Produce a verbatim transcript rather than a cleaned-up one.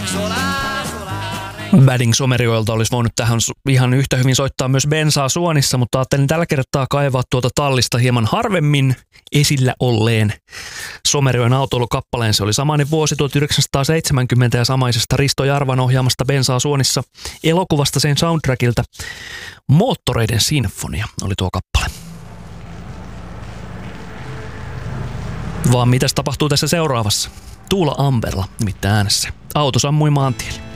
Wedding Somerjoelta olisi voinut tähän ihan yhtä hyvin soittaa myös Bensaa Suonissa, mutta ajattelin tällä kertaa kaivaa tuolta tallista hieman harvemmin esillä olleen Somerjoen autoilukappaleen. Se oli samainen vuosi tuhatyhdeksänsataaseitsemänkymmentä ja samaisesta Risto Jarvan ohjaamasta Bensaa Suonissa elokuvasta sen soundtrackilta. Moottoreiden sinfonia oli tuo kappale. Vaan mitäs tapahtuu tässä seuraavassa? Tuula Amberla nimittäin äänessä. Auto sammui maantielle.